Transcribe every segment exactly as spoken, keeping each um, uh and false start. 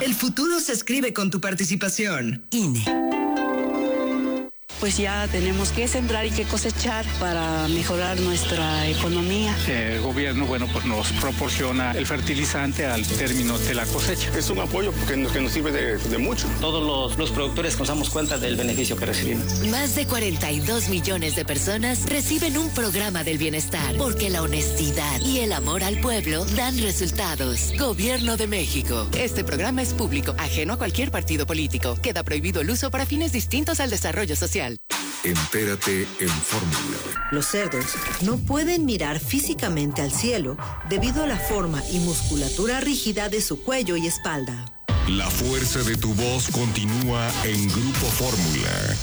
El futuro se escribe con tu participación. I N E. Pues ya tenemos que sembrar y que cosechar para mejorar nuestra economía. El gobierno, bueno, pues nos proporciona el fertilizante al término de la cosecha. Es un apoyo porque nos, que nos sirve de, de mucho. Todos los, los productores nos damos cuenta del beneficio que recibimos. Más de cuarenta y dos millones de personas reciben un programa del bienestar porque la honestidad y el amor al pueblo dan resultados. Gobierno de México. Este programa es público, ajeno a cualquier partido político. Queda prohibido el uso para fines distintos al desarrollo social. Entérate en Fórmula. Los cerdos no pueden mirar físicamente al cielo debido a la forma y musculatura rígida de su cuello y espalda. La fuerza de tu voz continúa en Grupo Fórmula.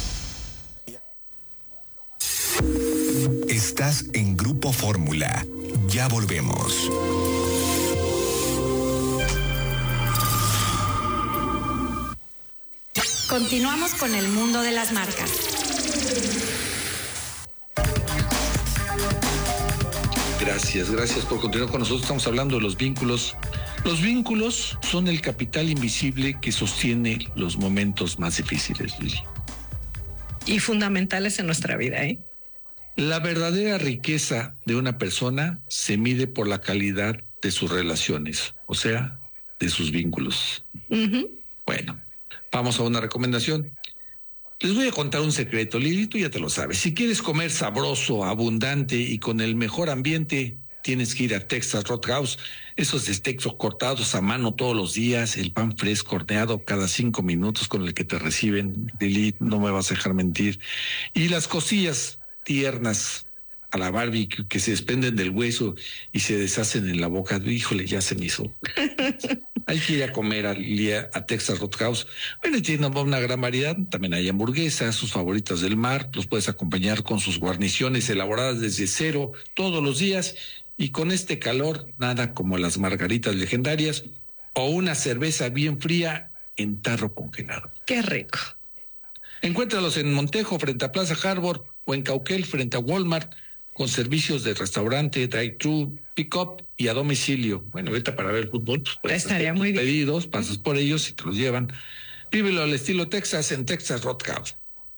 Estás en Grupo Fórmula. Ya volvemos. Continuamos con el mundo de las marcas. Gracias, gracias por continuar con nosotros. Estamos hablando de los vínculos. Los vínculos son el capital invisible que sostiene los momentos más difíciles, Lili. Y fundamentales en nuestra vida, ¿eh? La verdadera riqueza de una persona se mide por la calidad de sus relaciones, o sea, de sus vínculos. Uh-huh. Bueno, vamos a una recomendación. Les voy a contar un secreto, Lili, tú ya te lo sabes. Si quieres comer sabroso, abundante y con el mejor ambiente, tienes que ir a Texas Roadhouse. Esos steaks cortados a mano todos los días, el pan fresco horneado cada cinco minutos con el que te reciben, Lili, no me vas a dejar mentir. Y las cosillas tiernas a la barbecue que se desprenden del hueso y se deshacen en la boca. Híjole, ya se me hizo. Hay que ir a comer a, a Texas Roadhouse. Bueno, tiene una gran variedad. También hay hamburguesas, sus favoritas del mar. Los puedes acompañar con sus guarniciones elaboradas desde cero todos los días. Y con este calor, nada como las margaritas legendarias o una cerveza bien fría en tarro congelado. ¡Qué rico! Encuéntralos en Montejo, frente a Plaza Harbor, o en Cauquel, frente a Walmart, con servicios de restaurante, drive-thru, pick-up y a domicilio. Bueno, ahorita para ver el fútbol, pues estaría muy bien. Pedidos, pasas por ellos y te los llevan. Vívelo al estilo Texas en Texas Roadhouse.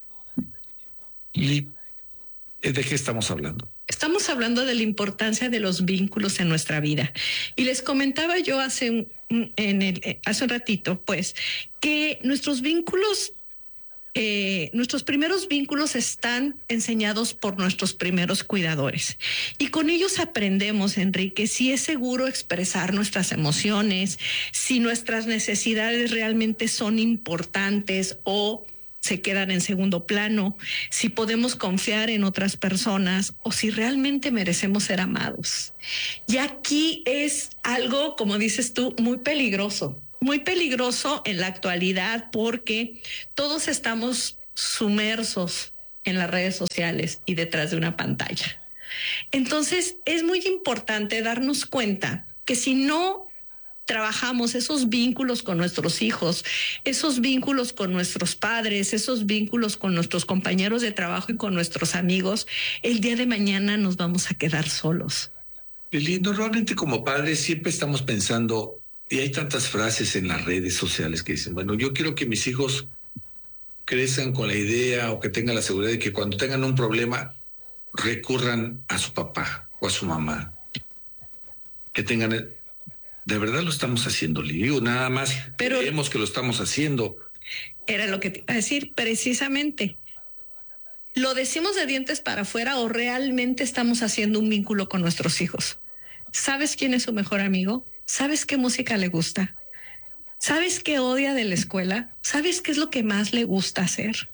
¿Y de qué estamos hablando? Estamos hablando de la importancia de los vínculos en nuestra vida. Y les comentaba yo hace un, en el, hace un ratito, pues, que nuestros vínculos Eh, nuestros primeros vínculos están enseñados por nuestros primeros cuidadores y con ellos aprendemos, Enrique, si es seguro expresar nuestras emociones, si nuestras necesidades realmente son importantes o se quedan en segundo plano, si podemos confiar en otras personas o si realmente merecemos ser amados. Y aquí es algo, como dices tú, muy peligroso. Muy peligroso en la actualidad porque todos estamos sumersos en las redes sociales y detrás de una pantalla. Entonces es muy importante darnos cuenta que si no trabajamos esos vínculos con nuestros hijos, esos vínculos con nuestros padres, esos vínculos con nuestros compañeros de trabajo y con nuestros amigos, el día de mañana nos vamos a quedar solos. Lili, normalmente como padres siempre estamos pensando. Y hay tantas frases en las redes sociales que dicen, bueno, yo quiero que mis hijos crezcan con la idea o que tengan la seguridad de que cuando tengan un problema recurran a su papá o a su mamá. Que tengan... El... De verdad lo estamos haciendo, Lili, o nada más Pero creemos que lo estamos haciendo. Era lo que te iba a decir, precisamente. ¿Lo decimos de dientes para afuera o realmente estamos haciendo un vínculo con nuestros hijos? ¿Sabes quién es su mejor amigo? ¿Sabes qué música le gusta? ¿Sabes qué odia de la escuela? ¿Sabes qué es lo que más le gusta hacer?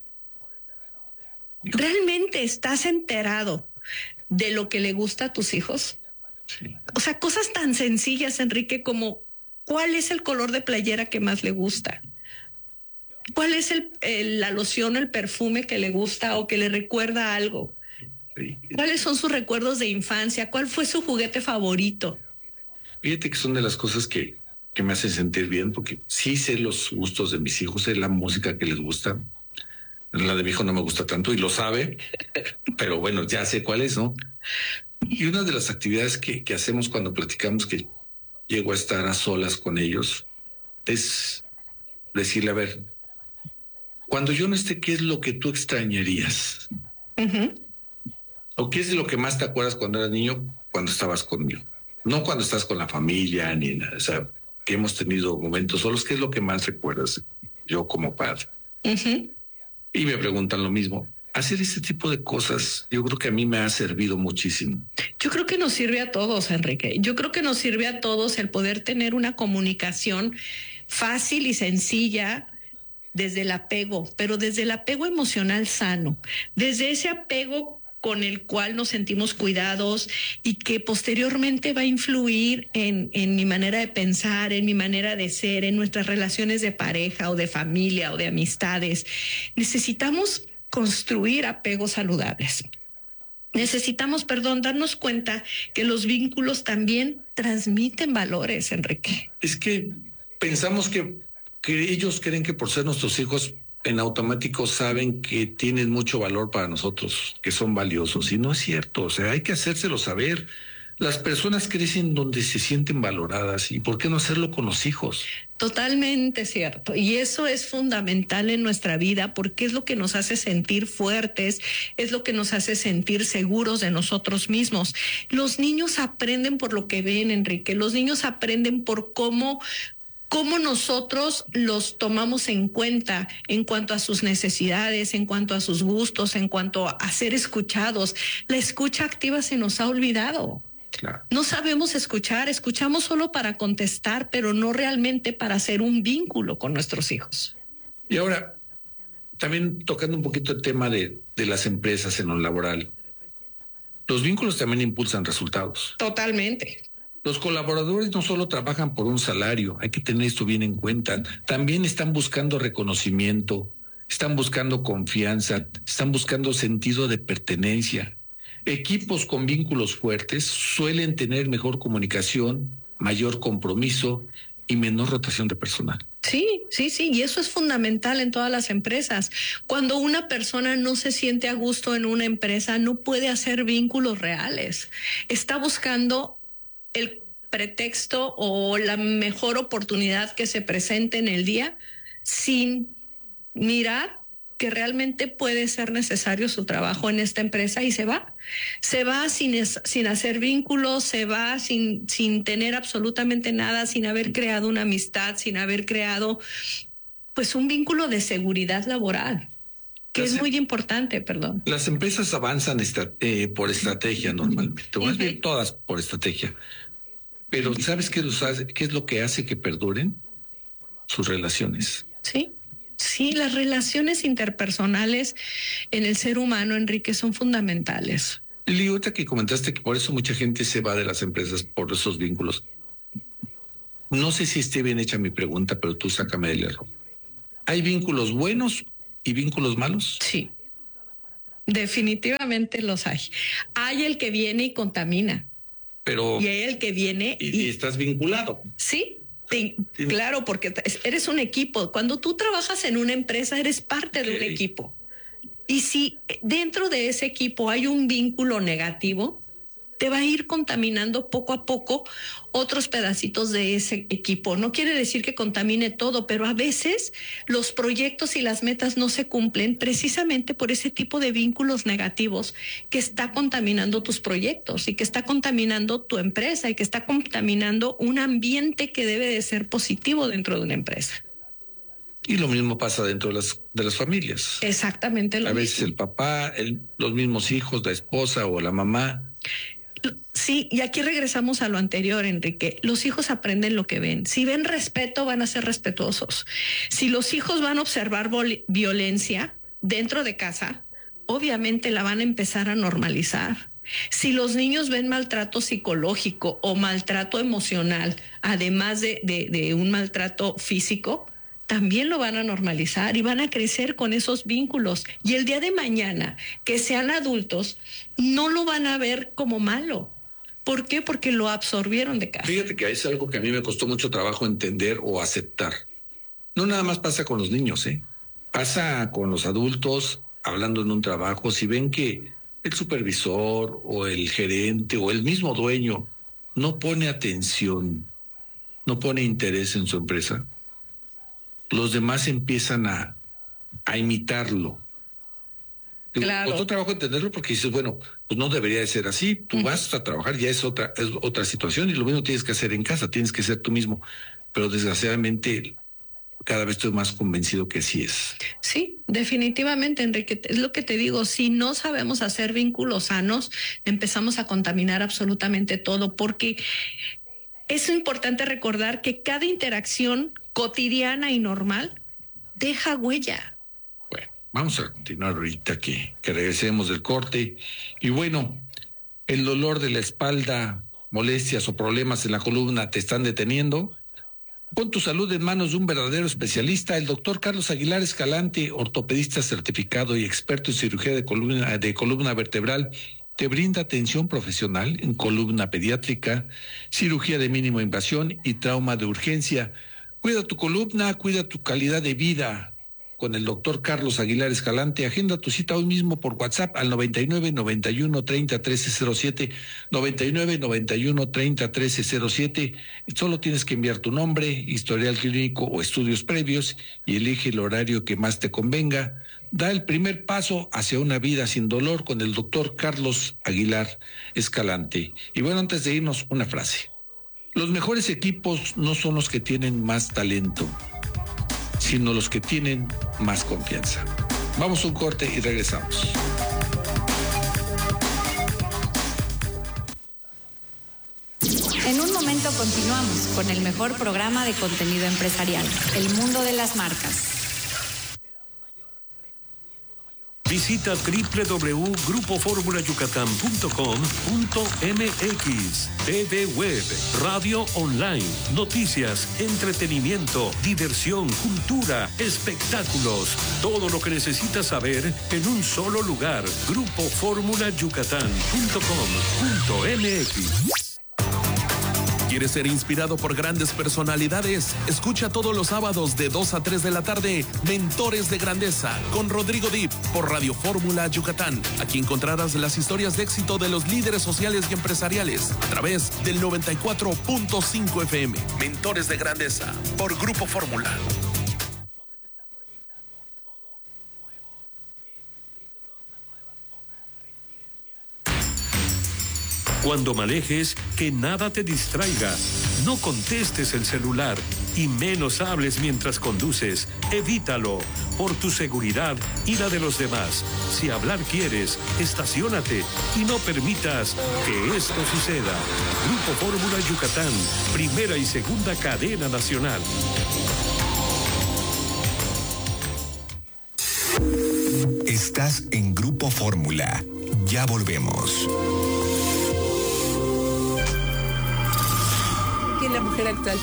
¿Realmente estás enterado de lo que le gusta a tus hijos? Sí. O sea, cosas tan sencillas, Enrique, como ¿cuál es el color de playera que más le gusta? ¿Cuál es el, el, la loción, el perfume que le gusta o que le recuerda algo? ¿Cuáles son sus recuerdos de infancia? ¿Cuál fue su juguete favorito? Fíjate que son de las cosas que, que me hacen sentir bien, porque sí sé los gustos de mis hijos, sé la música que les gusta. La de mi hijo no me gusta tanto y lo sabe, pero bueno, ya sé cuál es, ¿no? Y una de las actividades que, que hacemos cuando platicamos, que llego a estar a solas con ellos, es decirle, a ver, cuando yo no esté, ¿qué es lo que tú extrañarías? Uh-huh. ¿O qué es de lo que más te acuerdas cuando eras niño, cuando estabas conmigo? No cuando estás con la familia, ni nada, o sea, que hemos tenido momentos solos, ¿qué es lo que más recuerdas yo como padre? Uh-huh. Y me preguntan lo mismo. Hacer ese tipo de cosas, yo creo que a mí me ha servido muchísimo. Yo creo que nos sirve a todos, Enrique. Yo creo que nos sirve a todos el poder tener una comunicación fácil y sencilla desde el apego, pero desde el apego emocional sano, desde ese apego con el cual nos sentimos cuidados y que posteriormente va a influir en, en mi manera de pensar, en mi manera de ser, en nuestras relaciones de pareja o de familia o de amistades. Necesitamos construir apegos saludables. Necesitamos, perdón, darnos cuenta que los vínculos también transmiten valores, Enrique. Es que pensamos que, que ellos creen que por ser nuestros hijos en automático saben que tienen mucho valor para nosotros, que son valiosos, y no es cierto. O sea, hay que hacérselo saber. Las personas crecen donde se sienten valoradas, y ¿por qué no hacerlo con los hijos? Totalmente cierto. Y eso es fundamental en nuestra vida porque es lo que nos hace sentir fuertes, es lo que nos hace sentir seguros de nosotros mismos. Los niños aprenden por lo que ven, Enrique. Los niños aprenden por cómo cómo nosotros los tomamos en cuenta en cuanto a sus necesidades, en cuanto a sus gustos, en cuanto a ser escuchados. La escucha activa se nos ha olvidado. Claro. No sabemos escuchar, escuchamos solo para contestar, pero no realmente para hacer un vínculo con nuestros hijos. Y ahora, también tocando un poquito el tema de, de las empresas en lo laboral, los vínculos también impulsan resultados. Totalmente. Los colaboradores no solo trabajan por un salario, hay que tener esto bien en cuenta, también están buscando reconocimiento, están buscando confianza, están buscando sentido de pertenencia. Equipos con vínculos fuertes suelen tener mejor comunicación, mayor compromiso y menor rotación de personal. Sí, sí, sí, y eso es fundamental en todas las empresas. Cuando una persona no se siente a gusto en una empresa, no puede hacer vínculos reales. Está buscando el pretexto o la mejor oportunidad que se presente en el día sin mirar que realmente puede ser necesario su trabajo en esta empresa y se va. Se va sin, es, sin hacer vínculos, se va sin, sin tener absolutamente nada, sin haber creado una amistad, sin haber creado pues un vínculo de seguridad laboral, que las, es muy importante, perdón. Las empresas avanzan esta, eh, por estrategia normalmente, o más bien todas por estrategia. Pero ¿sabes qué, los hace, qué es lo que hace que perduren? Sus relaciones. Sí. Sí, las relaciones interpersonales en el ser humano, Enrique, son fundamentales. Lili, ahorita que comentaste que por eso mucha gente se va de las empresas por esos vínculos. No sé si esté bien hecha mi pregunta, pero tú sácame del error. ¿Hay vínculos buenos y vínculos malos? Sí, definitivamente los hay. Hay el que viene y contamina. Pero... Y hay el que viene y... y... y estás vinculado. Sí. Sí, claro, porque eres un equipo. Cuando tú trabajas en una empresa, eres parte okay. de un equipo. Y si dentro de ese equipo hay un vínculo negativo, te va a ir contaminando poco a poco otros pedacitos de ese equipo. No quiere decir que contamine todo, pero a veces los proyectos y las metas no se cumplen precisamente por ese tipo de vínculos negativos que está contaminando tus proyectos y que está contaminando tu empresa y que está contaminando un ambiente que debe de ser positivo dentro de una empresa. Y lo mismo pasa dentro de las, de las familias. Exactamente lo mismo. A veces mismo. el papá, el, los mismos hijos, la esposa o la mamá. Sí, y aquí regresamos a lo anterior, Enrique. Los hijos aprenden lo que ven. Si ven respeto, van a ser respetuosos. Si los hijos van a observar violencia dentro de casa, obviamente la van a empezar a normalizar. Si los niños ven maltrato psicológico o maltrato emocional, además de, de, de un maltrato físico, también lo van a normalizar y van a crecer con esos vínculos. Y el día de mañana, que sean adultos, no lo van a ver como malo. ¿Por qué? Porque lo absorbieron de casa. Fíjate que es algo que a mí me costó mucho trabajo entender o aceptar. No nada más pasa con los niños, ¿eh? Pasa con los adultos hablando en un trabajo. Si ven que el supervisor o el gerente o el mismo dueño no pone atención, no pone interés en su empresa, los demás empiezan a, a imitarlo. Claro. Otro trabajo entenderlo porque dices, bueno, pues no debería de ser así. Tú uh-huh. vas a trabajar, ya es otra, es otra situación y lo mismo tienes que hacer en casa, tienes que ser tú mismo. Pero desgraciadamente cada vez estoy más convencido que así es. Sí, definitivamente, Enrique. Es lo que te digo, si no sabemos hacer vínculos sanos, empezamos a contaminar absolutamente todo, porque es importante recordar que cada interacción cotidiana y normal deja huella. Bueno, vamos a continuar ahorita que, que regresemos del corte. Y bueno, el dolor de la espalda, molestias o problemas en la columna te están deteniendo. Pon tu salud en manos de un verdadero especialista, el doctor Carlos Aguilar Escalante, ortopedista certificado y experto en cirugía de columna, de columna vertebral. Te brinda atención profesional en columna pediátrica, cirugía de mínima invasión y trauma de urgencia. Cuida tu columna, cuida tu calidad de vida. Con el doctor Carlos Aguilar Escalante, agenda tu cita hoy mismo por WhatsApp al noventa y nueve, noventa y uno, treinta, trece cero siete, noventa y nueve, noventa y uno, treinta, trece cero siete. Solo tienes que enviar tu nombre, historial clínico o estudios previos y elige el horario que más te convenga. Da el primer paso hacia una vida sin dolor con el doctor Carlos Aguilar Escalante. Y bueno, antes de irnos, una frase. Los mejores equipos no son los que tienen más talento, sino los que tienen más confianza. Vamos a un corte y regresamos. En un momento continuamos con el mejor programa de contenido empresarial, El Mundo de las Marcas. Visita doble u doble u doble u punto grupo formula yucatán punto com punto m x. T V Web, radio online, noticias, entretenimiento, diversión, cultura, espectáculos. Todo lo que necesitas saber en un solo lugar. grupo formula yucatán punto com punto m x. ¿Quieres ser inspirado por grandes personalidades? Escucha todos los sábados de dos a tres de la tarde Mentores de Grandeza con Rodrigo Dip por Radio Fórmula Yucatán. Aquí encontrarás las historias de éxito de los líderes sociales y empresariales a través del noventa y cuatro punto cinco F M. Mentores de Grandeza por Grupo Fórmula. Cuando manejes, que nada te distraiga. No contestes el celular y menos hables mientras conduces. Evítalo, por tu seguridad y la de los demás. Si hablar quieres, estaciónate y no permitas que esto suceda. Grupo Fórmula Yucatán, primera y segunda cadena nacional. Estás en Grupo Fórmula. Ya volvemos. La mujer actual.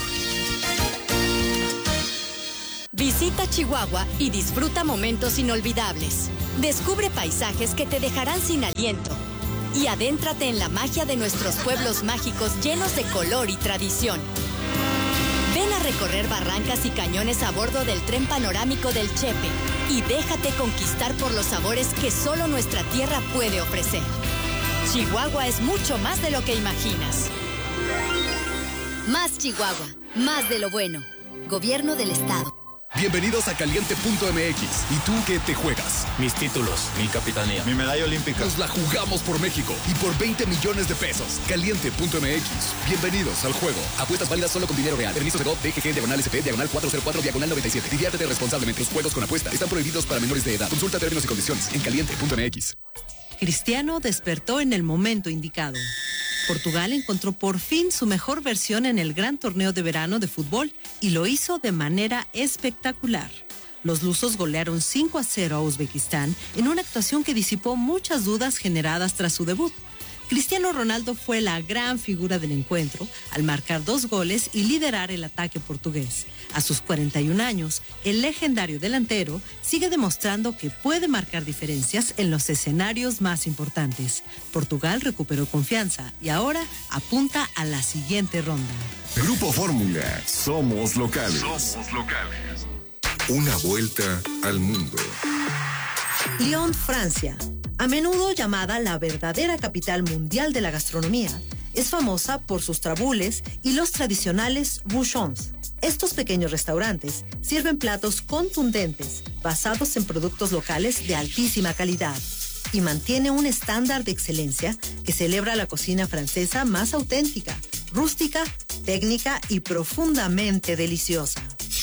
Visita Chihuahua y disfruta momentos inolvidables. Descubre paisajes que te dejarán sin aliento. Y adéntrate en la magia de nuestros pueblos mágicos llenos de color y tradición. Ven a recorrer barrancas y cañones a bordo del tren panorámico del Chepe y déjate conquistar por los sabores que solo nuestra tierra puede ofrecer. Chihuahua es mucho más de lo que imaginas. Más Chihuahua, más de lo bueno. Gobierno del Estado. Bienvenidos a Caliente punto m x. ¿Y tú qué te juegas? Mis títulos, mi capitanía, mi medalla olímpica. Nos la jugamos por México y por veinte millones de pesos. Caliente punto m x. Bienvenidos al juego. Apuestas válidas solo con dinero real. Permiso de D O T, D G G, diagonal S P, diagonal cuatro cero cuatro, diagonal noventa y siete. Diviértete responsablemente. Los juegos con apuesta están prohibidos para menores de edad. Consulta términos y condiciones en Caliente punto m x. Cristiano despertó en el momento indicado. Portugal encontró por fin su mejor versión en el gran torneo de verano de fútbol y lo hizo de manera espectacular. Los lusos golearon cinco a cero a Uzbekistán en una actuación que disipó muchas dudas generadas tras su debut. Cristiano Ronaldo fue la gran figura del encuentro al marcar dos goles y liderar el ataque portugués. A sus cuarenta y un años, el legendario delantero sigue demostrando que puede marcar diferencias en los escenarios más importantes. Portugal recuperó confianza y ahora apunta a la siguiente ronda. Grupo Fórmula, somos locales. Somos locales. Una vuelta al mundo. Lyon, Francia. A menudo llamada la verdadera capital mundial de la gastronomía, Es famosa por sus trabules y los tradicionales bouchons. Estos pequeños restaurantes sirven platos contundentes basados en productos locales de altísima calidad y mantiene un estándar de excelencia que celebra la cocina francesa más auténtica, rústica, técnica y profundamente deliciosa.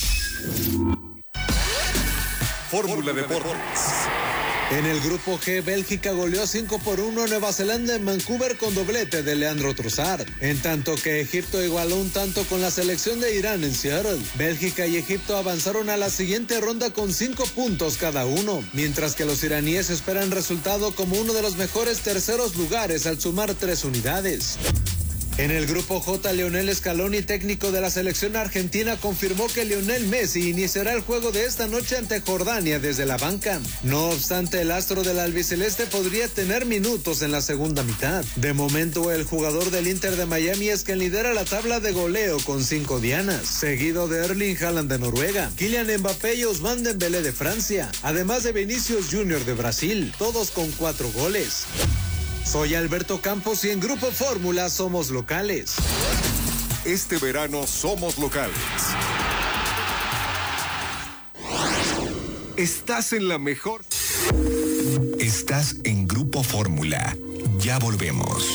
Fórmula Deportes. En el grupo G, Bélgica goleó cinco por uno a Nueva Zelanda en Vancouver con doblete de Leandro Trossard, en tanto que Egipto igualó un tanto con la selección de Irán en Seattle. Bélgica y Egipto avanzaron a la siguiente ronda con cinco puntos cada uno, mientras que los iraníes esperan resultado como uno de los mejores terceros lugares al sumar tres unidades. En el grupo J, Lionel Scaloni, técnico de la selección argentina, confirmó que Lionel Messi iniciará el juego de esta noche ante Jordania desde la banca. No obstante, el astro del albiceleste podría tener minutos en la segunda mitad. De momento, el jugador del Inter de Miami es quien lidera la tabla de goleo con cinco dianas, seguido de Erling Haaland de Noruega, Kylian Mbappé y Ousmane Dembélé de Francia, además de Vinicius Junior de Brasil, todos con cuatro goles. Soy Alberto Campos y en Grupo Fórmula somos locales. Este verano somos locales. Estás en la mejor. Estás en Grupo Fórmula. Ya volvemos.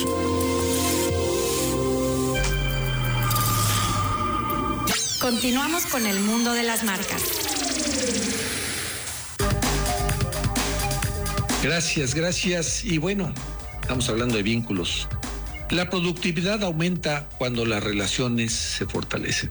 Continuamos con el mundo de las marcas. Gracias, gracias. Y bueno, estamos hablando de vínculos. La productividad aumenta cuando las relaciones se fortalecen.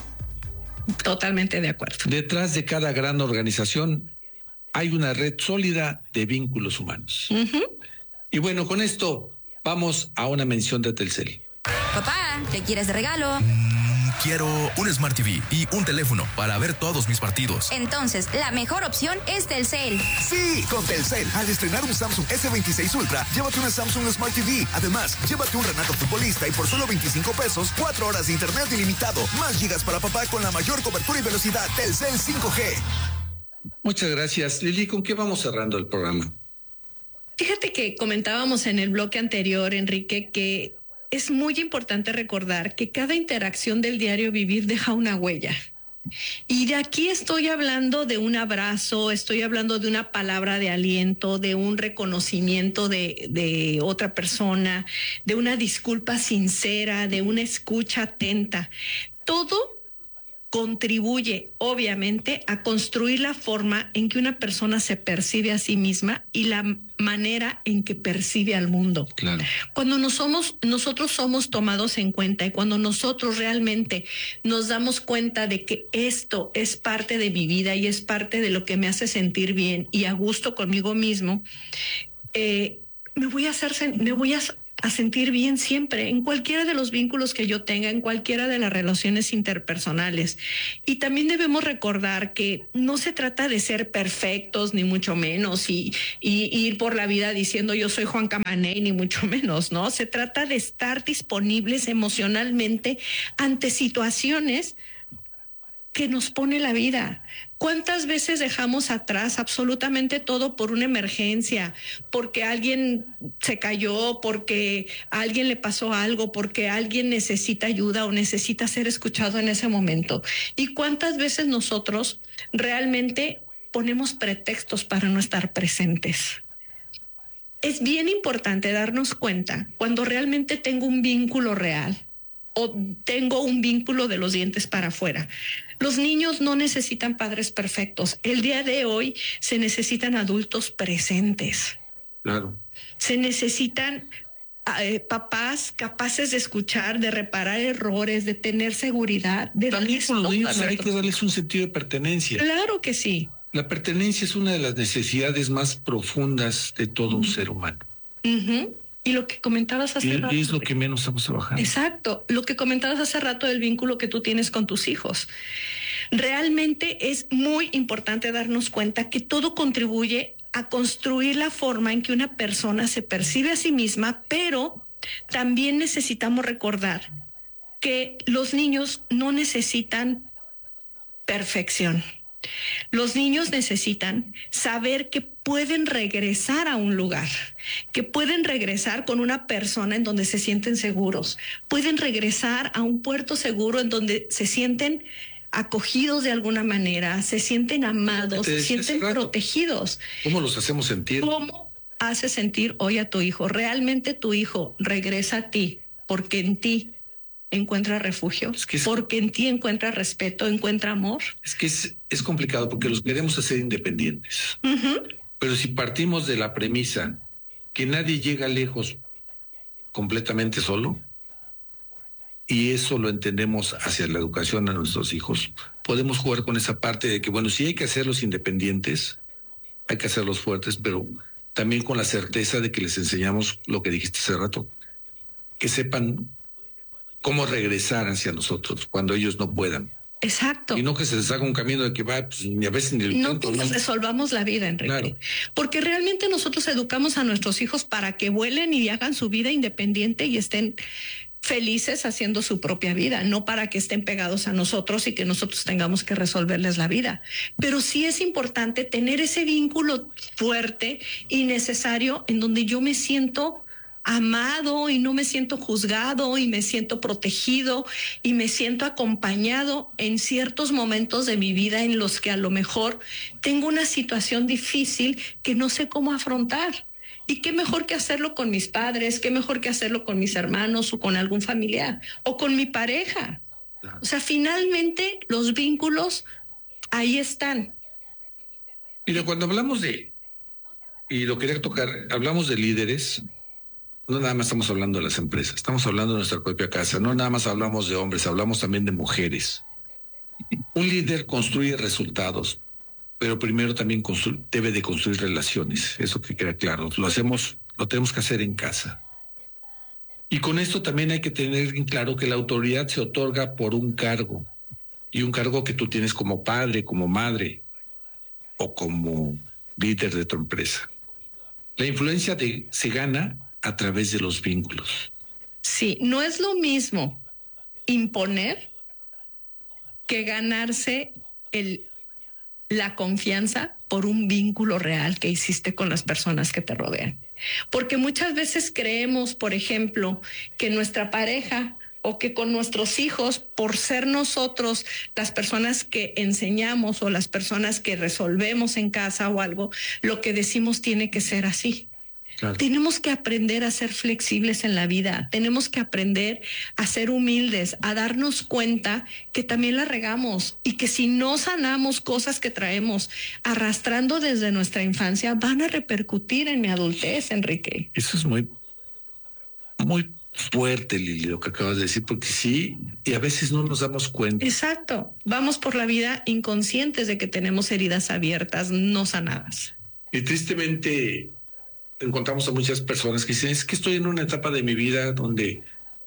Totalmente de acuerdo. Detrás de cada gran organización hay una red sólida de vínculos humanos. Uh-huh. Y bueno, con esto vamos a una mención de Telcel. Papá, ¿qué quieres de regalo? Quiero un Smart T V y un teléfono para ver todos mis partidos. Entonces, la mejor opción es Telcel. Sí, con Telcel. Al estrenar un Samsung ese veintiséis Ultra, llévate una Samsung Smart T V. Además, llévate un Renato futbolista y por solo veinticinco pesos, cuatro horas de internet ilimitado. Más gigas para papá con la mayor cobertura y velocidad. Telcel cinco G. Muchas gracias, Lili. ¿Con qué vamos cerrando el programa? Fíjate que comentábamos en el bloque anterior, Enrique, que es muy importante recordar que cada interacción del diario vivir deja una huella. Y de aquí estoy hablando de un abrazo, estoy hablando de una palabra de aliento, de un reconocimiento de, de otra persona, de una disculpa sincera, de una escucha atenta. Todo contribuye, obviamente, a construir la forma en que una persona se percibe a sí misma y la manera en que percibe al mundo. Claro. Cuando nos somos, nosotros somos tomados en cuenta y cuando nosotros realmente nos damos cuenta de que esto es parte de mi vida y es parte de lo que me hace sentir bien y a gusto conmigo mismo, eh, me voy a hacer, me voy a a sentir bien siempre, en cualquiera de los vínculos que yo tenga, en cualquiera de las relaciones interpersonales. Y también debemos recordar que no se trata de ser perfectos, ni mucho menos, y, y, y ir por la vida diciendo yo soy Juan Camaney, ni mucho menos, ¿no? Se trata de estar disponibles emocionalmente ante situaciones que nos pone la vida. ¿Cuántas veces dejamos atrás absolutamente todo por una emergencia, porque alguien se cayó, porque a alguien le pasó algo, porque alguien necesita ayuda o necesita ser escuchado en ese momento? ¿Y cuántas veces nosotros realmente ponemos pretextos para no estar presentes? Es bien importante darnos cuenta cuando realmente tengo un vínculo real o tengo un vínculo de los dientes para afuera. Los niños no necesitan padres perfectos. El día de hoy se necesitan adultos presentes. Claro. Se necesitan eh, papás capaces de escuchar, de reparar errores, de tener seguridad. De También con los niños hay que darles un sentido de pertenencia. Claro que sí. La pertenencia es una de las necesidades más profundas de todo uh-huh. un ser humano. Uh-huh. Y lo que comentabas hace y, rato. Y es lo que menos estamos trabajando. Exacto. Lo que comentabas hace rato del vínculo que tú tienes con tus hijos. Realmente es muy importante darnos cuenta que todo contribuye a construir la forma en que una persona se percibe a sí misma, pero también necesitamos recordar que los niños no necesitan perfección. Los niños necesitan saber que pueden regresar a un lugar, que pueden regresar con una persona en donde se sienten seguros, pueden regresar a un puerto seguro en donde se sienten acogidos de alguna manera, se sienten amados, se sienten protegidos. ¿Cómo los hacemos sentir? ¿Cómo haces sentir hoy a tu hijo? Realmente tu hijo regresa a ti porque en ti encuentra refugio, es que es, porque en ti encuentra respeto, encuentra amor. Es que es, es complicado porque los queremos hacer independientes. Uh-huh. Pero si partimos de la premisa que nadie llega lejos completamente solo, y eso lo entendemos hacia la educación a nuestros hijos, podemos jugar con esa parte de que, bueno, sí hay que hacerlos independientes, hay que hacerlos fuertes, pero también con la certeza de que les enseñamos lo que dijiste hace rato, que sepan cómo regresar hacia nosotros cuando ellos no puedan. Exacto. Y no que se les haga un camino de que va, pues, ni a veces ni el No tonto, que ¿no? les resolvamos la vida, Enrique. Claro. Porque realmente nosotros educamos a nuestros hijos para que vuelen y hagan su vida independiente y estén felices haciendo su propia vida, no para que estén pegados a nosotros y que nosotros tengamos que resolverles la vida. Pero sí es importante tener ese vínculo fuerte y necesario en donde yo me siento amado y no me siento juzgado y me siento protegido y me siento acompañado en ciertos momentos de mi vida en los que a lo mejor tengo una situación difícil que no sé cómo afrontar. Y qué mejor que hacerlo con mis padres, qué mejor que hacerlo con mis hermanos o con algún familiar o con mi pareja. O sea, finalmente los vínculos ahí están. Mira, cuando hablamos de, y lo quería tocar, hablamos de líderes. No nada más estamos hablando de las empresas, estamos hablando de nuestra propia casa. No nada más hablamos de hombres, hablamos también de mujeres. Un líder construye resultados, pero primero también constru- debe de construir relaciones. Eso que queda claro. Lo hacemos, lo tenemos que hacer en casa. Y con esto también hay que tener en claro que la autoridad se otorga por un cargo. Y un cargo que tú tienes como padre, como madre o como líder de tu empresa. La influencia de, se gana a través de los vínculos. Sí, no es lo mismo imponer que ganarse el, la confianza por un vínculo real que hiciste con las personas que te rodean. Porque muchas veces creemos, por ejemplo, que nuestra pareja o que con nuestros hijos, por ser nosotros las personas que enseñamos o las personas que resolvemos en casa o algo, lo que decimos tiene que ser así. Claro. Tenemos que aprender a ser flexibles en la vida, tenemos que aprender a ser humildes, a darnos cuenta que también la regamos y que si no sanamos cosas que traemos arrastrando desde nuestra infancia, van a repercutir en mi adultez, Enrique. Eso es muy, muy fuerte, Lili, lo que acabas de decir, porque sí, y a veces no nos damos cuenta. Exacto, vamos por la vida inconscientes de que tenemos heridas abiertas, no sanadas. Y tristemente encontramos a muchas personas que dicen, es que estoy en una etapa de mi vida donde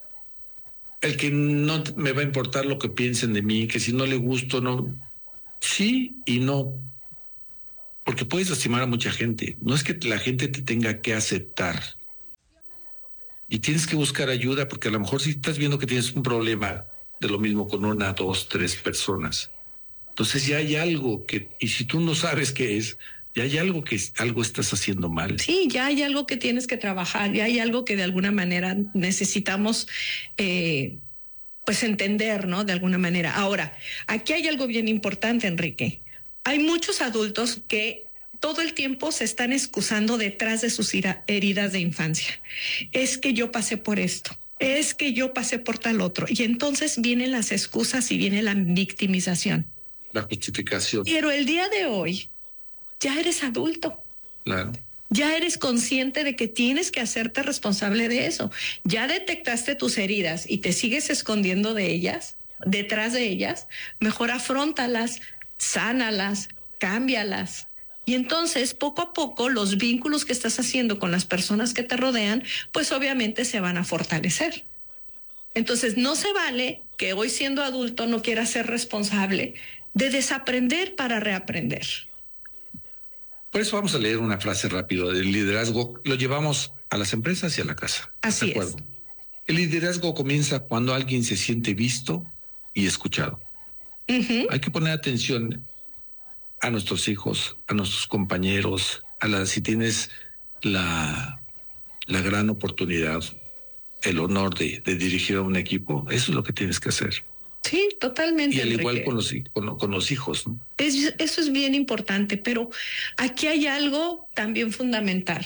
el que no me va a importar lo que piensen de mí, que si no le gusto, no. Sí y no. Porque puedes lastimar a mucha gente. No es que la gente te tenga que aceptar. Y tienes que buscar ayuda, porque a lo mejor si estás viendo que tienes un problema de lo mismo con una, dos, tres personas, entonces ya hay algo que, y si tú no sabes qué es, ya hay algo que algo estás haciendo mal. Sí, ya hay algo que tienes que trabajar, ya hay algo que de alguna manera necesitamos eh, pues entender, ¿no? De alguna manera. Ahora, aquí hay algo bien importante, Enrique. Hay muchos adultos que todo el tiempo se están excusando detrás de sus heridas de infancia. Es que yo pasé por esto, es que yo pasé por tal otro. Y entonces vienen las excusas y viene la victimización. La justificación. Pero el día de hoy ya eres adulto. Claro. Ya eres consciente de que tienes que hacerte responsable de eso. Ya detectaste tus heridas y te sigues escondiendo de ellas, detrás de ellas. Mejor afróntalas, sánalas, cámbialas. Y entonces, poco a poco, los vínculos que estás haciendo con las personas que te rodean, pues obviamente se van a fortalecer. Entonces, no se vale que hoy siendo adulto no quieras ser responsable de desaprender para reaprender. Por eso vamos a leer una frase rápido del liderazgo. Lo llevamos a las empresas y a la casa. Así es. El liderazgo comienza cuando alguien se siente visto y escuchado. Uh-huh. Hay que poner atención a nuestros hijos, a nuestros compañeros, a la, si tienes la, la gran oportunidad, el honor de, de dirigir a un equipo, eso es lo que tienes que hacer. Sí, totalmente. Y al Enrique. igual con los, con, con los hijos, ¿no? Es, eso es bien importante, pero aquí hay algo también fundamental.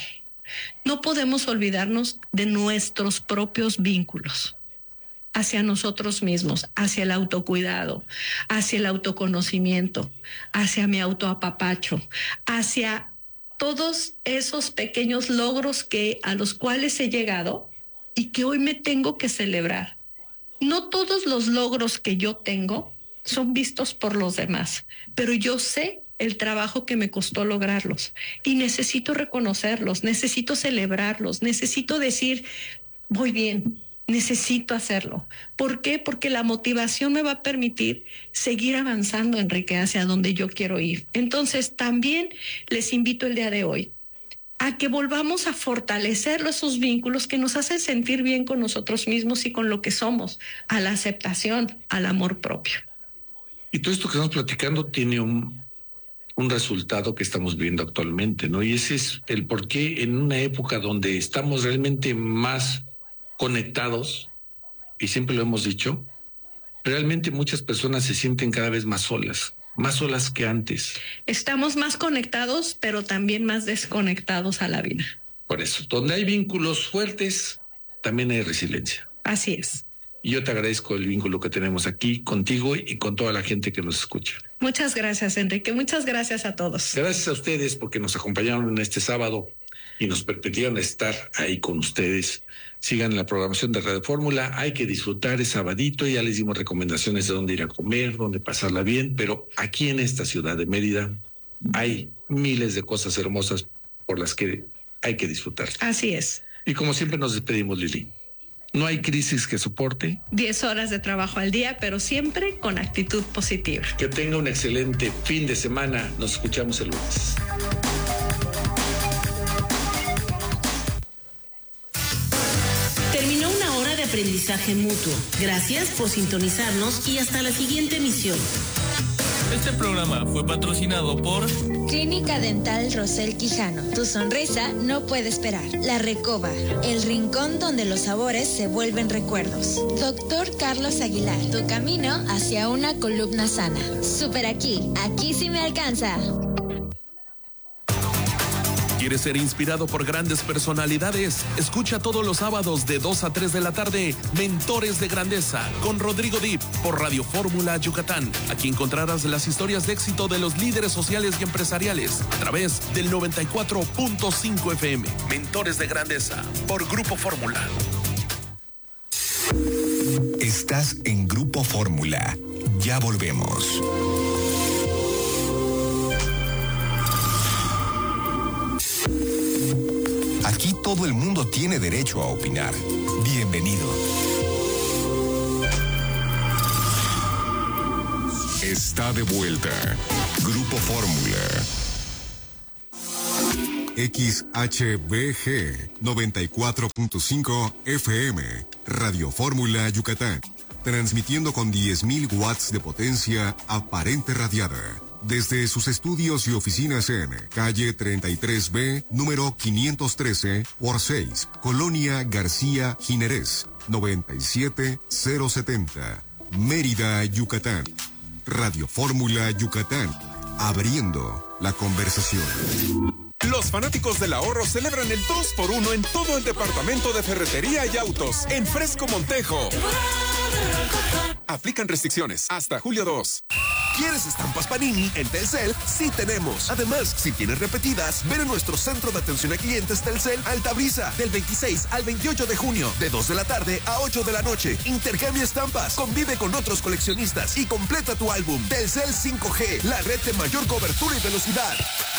No podemos olvidarnos de nuestros propios vínculos hacia nosotros mismos, hacia el autocuidado, hacia el autoconocimiento, hacia mi autoapapacho, hacia todos esos pequeños logros que, a los cuales he llegado y que hoy me tengo que celebrar. No todos los logros que yo tengo son vistos por los demás, pero yo sé el trabajo que me costó lograrlos y necesito reconocerlos, necesito celebrarlos, necesito decir, voy bien, necesito hacerlo. ¿Por qué? Porque la motivación me va a permitir seguir avanzando, Enrique, hacia donde yo quiero ir. Entonces, también les invito el día de hoy a que volvamos a fortalecer esos vínculos que nos hacen sentir bien con nosotros mismos y con lo que somos, a la aceptación, al amor propio. Y todo esto que estamos platicando tiene un, un resultado que estamos viendo actualmente, ¿no? Y ese es el por qué en una época donde estamos realmente más conectados, y siempre lo hemos dicho, realmente muchas personas se sienten cada vez más solas. Más solas que antes. Estamos más conectados, pero también más desconectados a la vida. Por eso, donde hay vínculos fuertes, también hay resiliencia. Así es. Y yo te agradezco el vínculo que tenemos aquí contigo y con toda la gente que nos escucha. Muchas gracias, Enrique. Muchas gracias a todos. Gracias a ustedes porque nos acompañaron en este sábado y nos permitieron estar ahí con ustedes. Sigan la programación de Radio Fórmula, hay que disfrutar, es sabadito, ya les dimos recomendaciones de dónde ir a comer, dónde pasarla bien, pero aquí en esta ciudad de Mérida hay miles de cosas hermosas por las que hay que disfrutar. Así es. Y como siempre nos despedimos, Lili. No hay crisis que soporte. Diez horas de trabajo al día, pero siempre con actitud positiva. Que tenga un excelente fin de semana. Nos escuchamos el lunes. Terminó una hora de aprendizaje mutuo. Gracias por sintonizarnos y hasta la siguiente emisión. Este programa fue patrocinado por Clínica Dental Rosel Quijano. Tu sonrisa no puede esperar. La Recoba, el rincón donde los sabores se vuelven recuerdos. Doctor Carlos Aguilar, tu camino hacia una columna sana. Super aquí, aquí sí me alcanza. ¿Quieres ser inspirado por grandes personalidades? Escucha todos los sábados de dos a tres de la tarde Mentores de Grandeza con Rodrigo Dip por Radio Fórmula Yucatán. Aquí encontrarás las historias de éxito de los líderes sociales y empresariales a través del noventa y cuatro punto cinco F M. Mentores de Grandeza por Grupo Fórmula. Estás en Grupo Fórmula. Ya volvemos. Aquí todo el mundo tiene derecho a opinar. Bienvenido. Está de vuelta. Grupo Fórmula. X H B G noventa y cuatro punto cinco F M. Radio Fórmula Yucatán. Transmitiendo con diez mil watts de potencia aparente radiada. Desde sus estudios y oficinas en calle treinta y tres B, número quinientos trece por seis, Colonia García Jiménez, noventa y siete mil setenta, Mérida, Yucatán. Radio Fórmula Yucatán, abriendo la conversación. Los fanáticos del ahorro celebran el dos por uno en todo el departamento de ferretería y autos en Fresco Montejo. Aplican restricciones hasta julio dos. ¿Quieres estampas Panini? En Telcel sí tenemos. Además, si tienes repetidas, ven a nuestro centro de atención a clientes Telcel Altabrisa del veintiséis al veintiocho de junio, de dos de la tarde a ocho de la noche. Intercambia estampas, convive con otros coleccionistas y completa tu álbum. Telcel cinco G, la red de mayor cobertura y velocidad.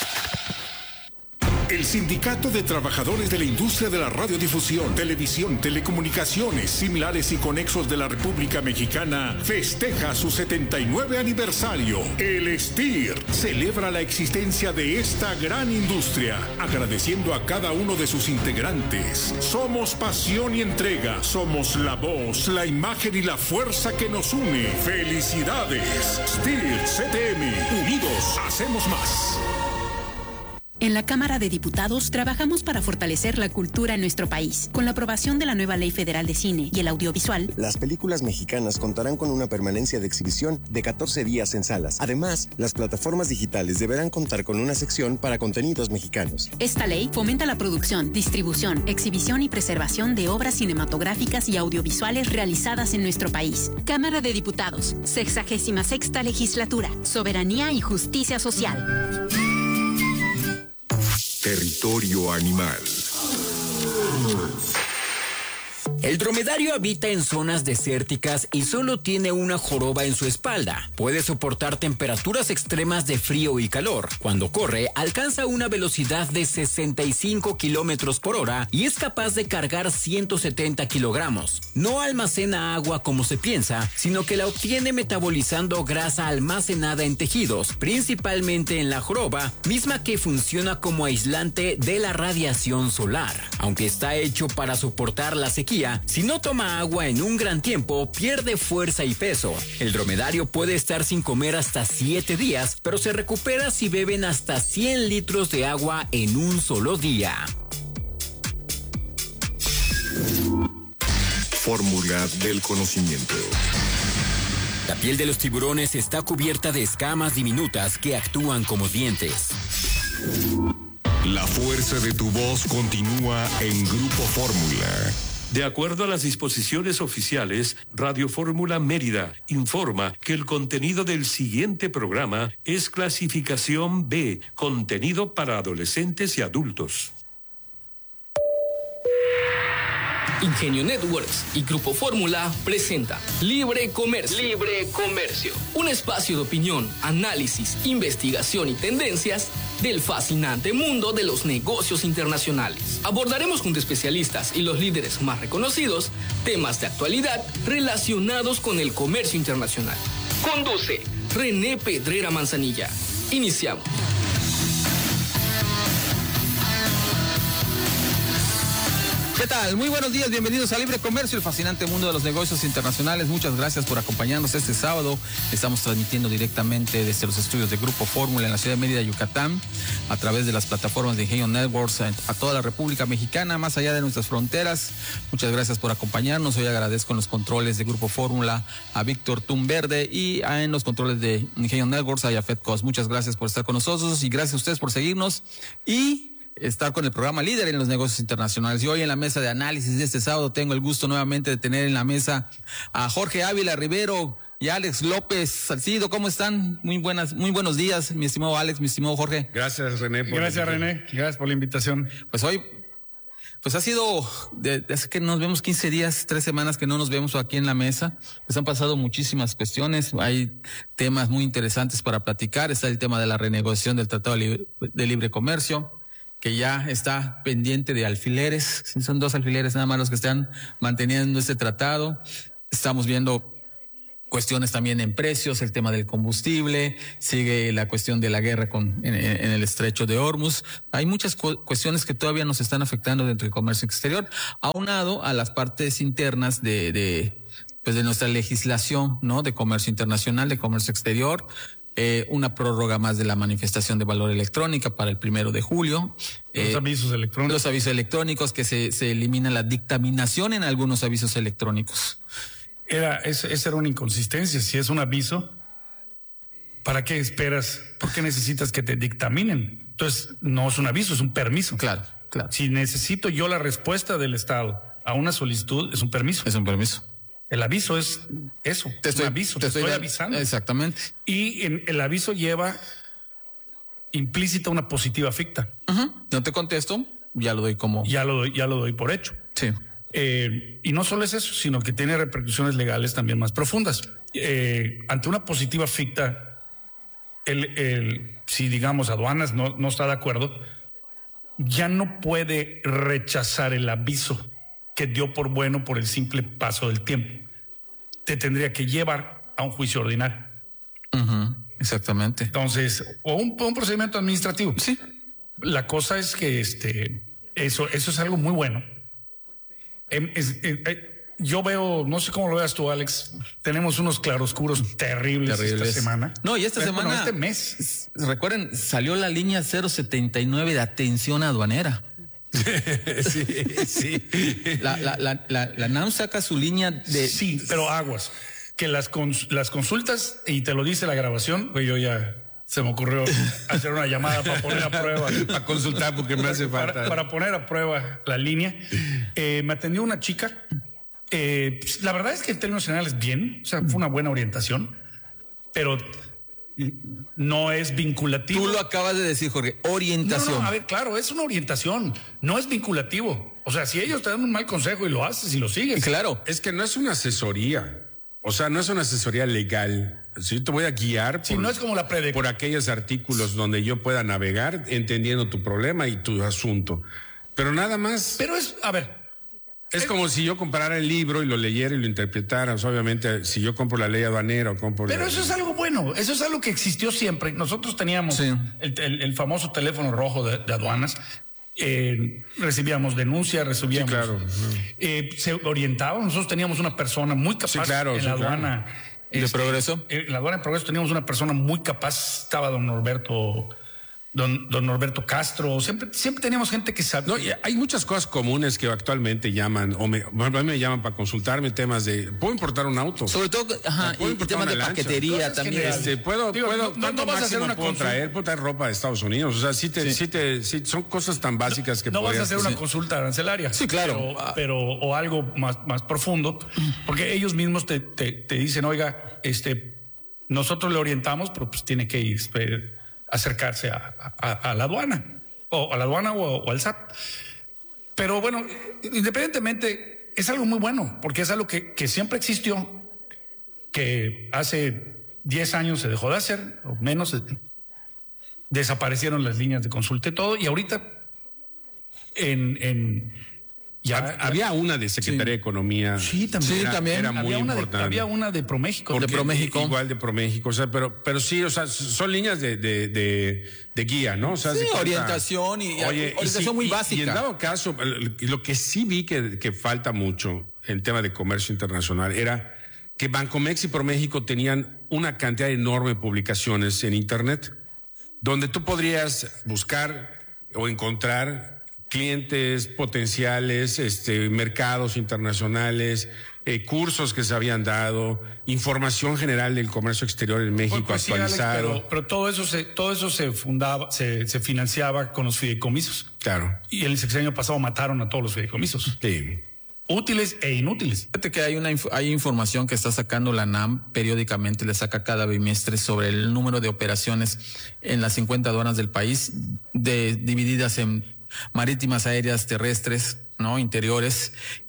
El Sindicato de Trabajadores de la Industria de la Radiodifusión, Televisión, Telecomunicaciones, Similares y Conexos de la República Mexicana festeja su setenta y nueve aniversario. El S T I R celebra la existencia de esta gran industria, agradeciendo a cada uno de sus integrantes. Somos pasión y entrega, somos la voz, la imagen y la fuerza que nos une. ¡Felicidades! S T I R C T M, unidos hacemos más. En la Cámara de Diputados trabajamos para fortalecer la cultura en nuestro país. Con la aprobación de la nueva Ley Federal de Cine y el Audiovisual, las películas mexicanas contarán con una permanencia de exhibición de catorce días en salas. Además, las plataformas digitales deberán contar con una sección para contenidos mexicanos. Esta ley fomenta la producción, distribución, exhibición y preservación de obras cinematográficas y audiovisuales realizadas en nuestro país. Cámara de Diputados, sexagésima sexta legislatura, soberanía y justicia social. Territorio animal. El dromedario habita en zonas desérticas y solo tiene una joroba en su espalda. Puede soportar temperaturas extremas de frío y calor. Cuando corre, alcanza una velocidad de sesenta y cinco kilómetros por hora y es capaz de cargar ciento setenta kilogramos. No almacena agua como se piensa, sino que la obtiene metabolizando grasa almacenada en tejidos, principalmente en la joroba, misma que funciona como aislante de la radiación solar. Aunque está hecho para soportar la sequía, si no toma agua en un gran tiempo, pierde fuerza y peso. El dromedario puede estar sin comer hasta siete días, pero se recupera si beben hasta cien litros de agua en un solo día. Fórmula del conocimiento. La piel de los tiburones está cubierta de escamas diminutas que actúan como dientes. La fuerza de tu voz continúa en Grupo Fórmula. De acuerdo a las disposiciones oficiales, Radio Fórmula Mérida informa que el contenido del siguiente programa es clasificación B, contenido para adolescentes y adultos. Ingenio Networks y Grupo Fórmula presenta Libre Comercio. Libre Comercio. Un espacio de opinión, análisis, investigación y tendencias del fascinante mundo de los negocios internacionales. Abordaremos junto a especialistas y los líderes más reconocidos temas de actualidad relacionados con el comercio internacional. Conduce René Pedrera Manzanilla. Iniciamos. ¿Qué tal? Muy buenos días, bienvenidos a Libre Comercio, el fascinante mundo de los negocios internacionales. Muchas gracias por acompañarnos este sábado. Estamos transmitiendo directamente desde los estudios de Grupo Fórmula en la ciudad de Mérida, Yucatán, a través de las plataformas de Ingenio Networks a toda la República Mexicana, más allá de nuestras fronteras. Muchas gracias por acompañarnos. Hoy agradezco en los controles de Grupo Fórmula a Víctor Tumberde y en los controles de Ingenio Networks a Yafet Cos. Muchas gracias por estar con nosotros y gracias a ustedes por seguirnos y estar con el programa líder en los negocios internacionales. Y hoy en la mesa de análisis de este sábado tengo el gusto nuevamente de tener en la mesa a Jorge Ávila Rivero y Alex López Salcido. ¿Cómo están? Muy buenas, muy buenos días, mi estimado Alex, mi estimado Jorge. Gracias, René. Por Gracias, René. Gracias por la invitación. Pues hoy, pues ha sido, desde que nos vemos quince días, tres semanas que no nos vemos aquí en la mesa. Pues han pasado muchísimas cuestiones. Hay temas muy interesantes para platicar. Está el tema de la renegociación del Tratado de Libre, de Libre Comercio, que ya está pendiente de alfileres. Son dos alfileres nada más los que están manteniendo este tratado. Estamos viendo cuestiones también en precios, el tema del combustible, sigue la cuestión de la guerra con, en, en el estrecho de Hormuz. Hay muchas cu- cuestiones que todavía nos están afectando dentro del comercio exterior, aunado a las partes internas de, de, pues de nuestra legislación, ¿no? De comercio internacional, de comercio exterior. Eh, una prórroga más de la manifestación de valor electrónica para el primero de julio. Los eh, avisos electrónicos. Los avisos electrónicos, que se, se elimina la dictaminación en algunos avisos electrónicos. Era, esa era una inconsistencia. Si es un aviso, ¿para qué esperas? ¿Por qué necesitas que te dictaminen? Entonces, no es un aviso, es un permiso. Claro, claro. Si necesito yo la respuesta del Estado a una solicitud, es un permiso. Es un permiso. El aviso es eso, te estoy, un aviso, te, te estoy, estoy da, avisando. Exactamente. Y en, el aviso lleva implícita una positiva ficta. Uh-huh. No te contesto, ya lo doy como... Ya lo doy, ya lo doy por hecho. Sí. Eh, y no solo es eso, sino que tiene repercusiones legales también más profundas. Eh, ante una positiva ficta, el, el, si digamos aduanas no, no está de acuerdo, ya no puede rechazar el aviso que dio por bueno por el simple paso del tiempo. Te tendría que llevar a un juicio ordinario. Uh-huh, exactamente. Entonces, o un, un procedimiento administrativo. Sí. La cosa es que este, eso, eso es algo muy bueno. Es, es, es, yo veo, no sé cómo lo veas tú, Alex, tenemos unos claroscuros terribles, terribles. esta semana. No, y esta bueno, semana, este mes. Recuerden, salió la línea cero setenta y nueve de atención aduanera. sí, sí. La, la, la, la, la N A M saca su línea de... Sí, pero aguas, que las, cons, las consultas, y te lo dice la grabación, pues yo ya... Se me ocurrió hacer una llamada para poner a prueba. Para consultar porque me hace falta. Para, para poner a prueba la línea. Eh, me atendió una chica. Eh, la verdad es que en términos generales bien. O sea, fue una buena orientación. Pero no es vinculativo. Tú lo acabas de decir, Jorge. Orientación. No, no, a ver, claro, es una orientación. No es vinculativo. O sea, si ellos te dan un mal consejo y lo haces y lo sigues. Claro. Es que no es una asesoría. O sea, no es una asesoría legal. Si yo te voy a guiar por, sí, no es como la prede- por aquellos artículos donde yo pueda navegar entendiendo tu problema y tu asunto. Pero nada más. Pero es, a ver. Es, es como si yo comprara el libro y lo leyera y lo interpretara. O sea, obviamente, si yo compro la ley aduanera o compro... Pero la... eso es algo bueno. Eso es algo que existió siempre. Nosotros teníamos sí. el, el, el famoso teléfono rojo de, de aduanas. Eh, recibíamos denuncias, recibíamos. Sí, claro. Eh, se orientaba. Nosotros teníamos una persona muy capaz sí, claro, en sí, la aduana. Claro. ¿De este, Progreso? En la aduana de Progreso teníamos una persona muy capaz. Estaba don Norberto. Don, don Norberto Castro, siempre, siempre teníamos gente que sabe. No, y hay muchas cosas comunes que actualmente llaman, o me, me llaman para consultarme temas de, ¿puedo importar un auto? Sobre todo, ajá, y temas de paquetería también. Este, puedo, Digo, puedo, no, no, no vas a hacer una puedo consulta. traer, puedo traer ropa de Estados Unidos, o sea, sí te, sí. Sí te, sí, son cosas tan básicas que no vas a hacer una sí. consulta arancelaria. Sí, claro. Pero, pero o algo más, más profundo, porque ellos mismos te, te, te dicen, oiga, este, nosotros le orientamos, pero pues tiene que ir, este, acercarse a, a, a la aduana o a la aduana o, o al S A T. Pero bueno, independientemente, es algo muy bueno, porque es algo que, que siempre existió, que hace diez años se dejó de hacer, o menos, desaparecieron las líneas de consulta y todo, y ahorita en... en Ya, había una de Secretaría sí. de Economía. Sí, también. Era, sí, también. Era muy había una importante. De, había una de ProMéxico. Porque de ProMéxico. Igual de ProMéxico. O sea, pero, pero sí, o sea, son líneas de, de, de, de guía, ¿no? O sea, sí, de orientación y Oye, orientación y si, muy y, básica. Y en dado caso, lo que sí vi que, que falta mucho en tema de comercio internacional era que Bancomex y ProMéxico tenían una cantidad enorme de publicaciones en Internet donde tú podrías buscar o encontrar clientes potenciales, este, mercados internacionales, eh, cursos que se habían dado, información general del comercio exterior en México pues, pues actualizado. Sí, Alex, pero, pero todo eso se, todo eso se fundaba, se, se financiaba con los fideicomisos. Claro. Y el sexenio pasado mataron a todos los fideicomisos. Sí. Útiles e inútiles. Fíjate que hay una hay información que está sacando la N A M periódicamente, le saca cada bimestre sobre el número de operaciones en las cincuenta aduanas del país, de, divididas en marítimas, aéreas, terrestres, ¿no? Interiores,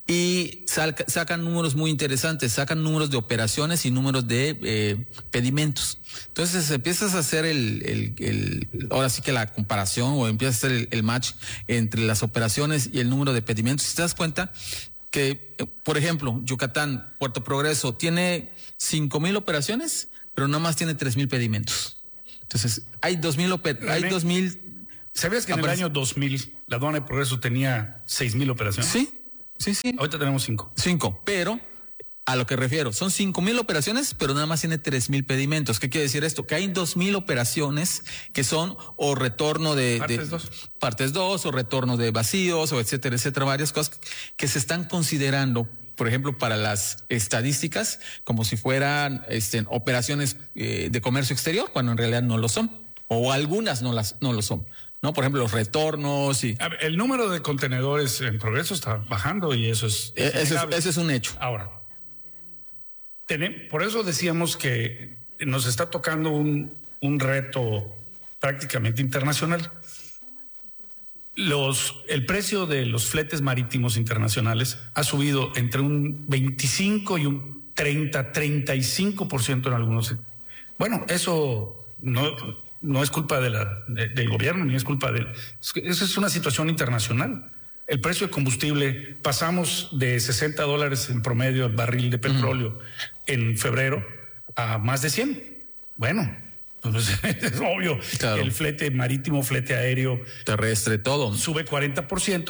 y saca, sacan números muy interesantes, sacan números de operaciones y números de eh, pedimentos. Entonces empiezas a hacer el, el, el, ahora sí que la comparación, o empiezas a hacer el, el match entre las operaciones y el número de pedimentos. Si te das cuenta que, por ejemplo, Yucatán, Puerto Progreso, tiene cinco mil operaciones, pero nada más tiene tres mil pedimentos. Entonces, hay dos mil, hay dos mil. ¿Sabías que en el año dos mil la aduana de Progreso tenía seis mil operaciones? Sí, sí, sí. Ahorita tenemos cinco. Cinco, pero a lo que refiero, son cinco mil operaciones, pero nada más tiene tres mil pedimentos. ¿Qué quiere decir esto? Que hay dos mil operaciones que son o retorno de... Partes de, dos. Partes dos, o retorno de vacíos, o etcétera, etcétera, varias cosas que se están considerando, por ejemplo, para las estadísticas, como si fueran este, operaciones eh, de comercio exterior, cuando en realidad no lo son, o algunas no las no lo son. ¿No? Por ejemplo, los retornos y... A ver, el número de contenedores en Progreso está bajando y eso es... es ese, es, ese es un hecho. Ahora, tenem, por eso decíamos que nos está tocando un, un reto prácticamente internacional. Los, el precio de los fletes marítimos internacionales ha subido entre un veinticinco y un treinta, treinta y cinco por ciento en algunos. Bueno, eso no... No es culpa de la, de, del gobierno, ni es culpa de... Esa es una situación internacional. El precio de combustible, pasamos de sesenta dólares en promedio el barril de petróleo uh-huh. en febrero a más de cien. Bueno, pues es obvio. Claro. El flete marítimo, flete aéreo... terrestre, todo. Sube cuarenta por ciento,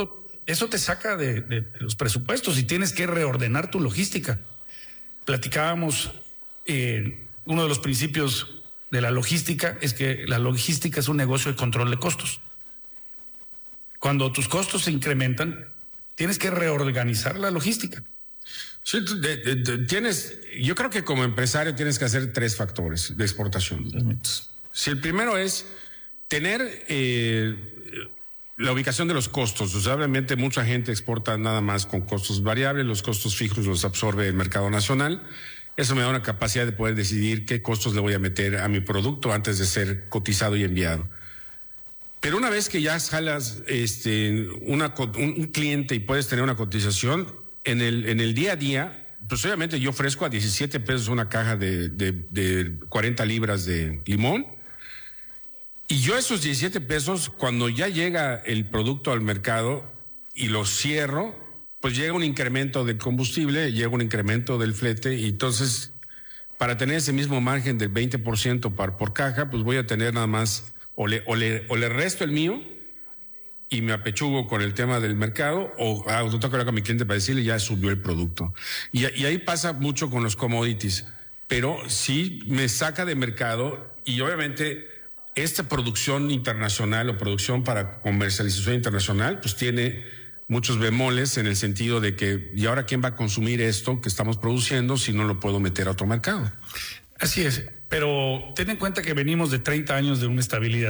eso te saca de, de, de los presupuestos y tienes que reordenar tu logística. Platicábamos, eh, uno de los principios de la logística es que la logística es un negocio de control de costos. Cuando tus costos se incrementan, tienes que reorganizar la logística. Sí, de, de, de, tienes, yo creo que como empresario tienes que hacer tres factores de exportación. Si el primero es tener eh, la ubicación de los costos. O sea, obviamente mucha gente exporta nada más con costos variables, los costos fijos los absorbe el mercado nacional. Eso me da una capacidad de poder decidir qué costos le voy a meter a mi producto antes de ser cotizado y enviado. Pero una vez que ya jalas este, una, un, un cliente y puedes tener una cotización, en el, en el día a día, pues obviamente yo ofrezco a diecisiete pesos una caja de, de, de cuarenta libras de limón. Y yo esos diecisiete pesos, cuando ya llega el producto al mercado y lo cierro, pues llega un incremento del combustible, llega un incremento del flete, y entonces para tener ese mismo margen del veinte por ciento por, por caja, pues voy a tener nada más, o le, o le, o le resto el mío y me apechugo con el tema del mercado, o ah, tengo que hablar con mi cliente para decirle ya subió el producto. Y, y ahí pasa mucho con los commodities, pero sí me saca de mercado, y obviamente esta producción internacional o producción para comercialización internacional pues tiene muchos bemoles en el sentido de que, ¿y ahora quién va a consumir esto que estamos produciendo si no lo puedo meter a otro mercado? Así es, pero ten en cuenta que venimos de treinta años de una estabilidad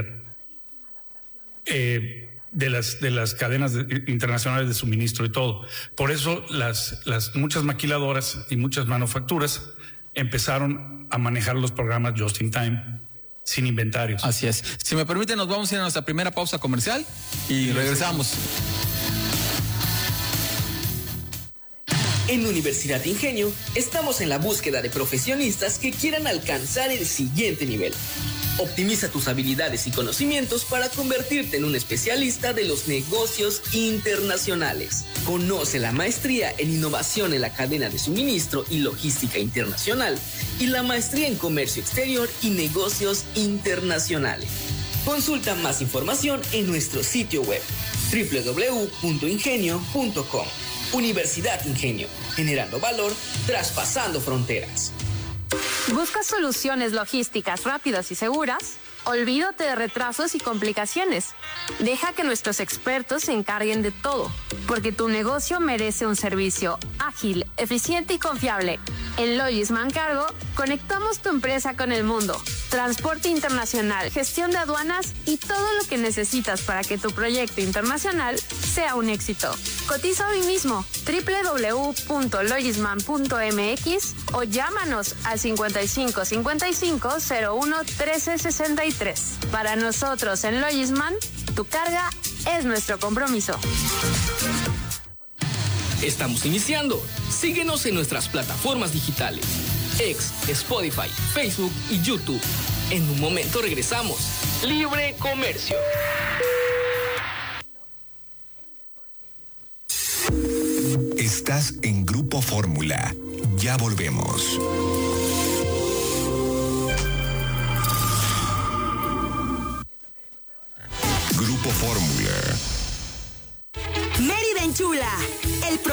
eh, de las de las cadenas de, internacionales de suministro y todo. Por eso las, las muchas maquiladoras y muchas manufacturas empezaron a manejar los programas just in time, sin inventarios. Así es. Si me permiten, nos vamos a ir a nuestra primera pausa comercial y regresamos. En Universidad Ingenio estamos en la búsqueda de profesionistas que quieran alcanzar el siguiente nivel. Optimiza tus habilidades y conocimientos para convertirte en un especialista de los negocios internacionales. Conoce la maestría en innovación en la cadena de suministro y logística internacional y la maestría en comercio exterior y negocios internacionales. Consulta más información en nuestro sitio web doble u doble u doble u punto ingenio punto com. Universidad Ingenio, generando valor, traspasando fronteras. ¿Buscas soluciones logísticas rápidas y seguras? Olvídate de retrasos y complicaciones. Deja que nuestros expertos se encarguen de todo, porque tu negocio merece un servicio ágil, eficiente y confiable. En Logisman Cargo, conectamos tu empresa con el mundo. Transporte internacional, gestión de aduanas y todo lo que necesitas para que tu proyecto internacional sea un éxito. Cotiza hoy mismo doble u doble u doble u punto logisman punto m x o llámanos al cincuenta y cinco cincuenta y cinco cero uno trece sesenta y tres. Para nosotros en Logisman, tu carga es nuestro compromiso. Estamos iniciando. Síguenos en nuestras plataformas digitales: X, Spotify, Facebook y YouTube. En un momento regresamos. Libre Comercio. Estás en Grupo Fórmula. Ya volvemos. Grupo Fórmula. Mérida Enchula, el pro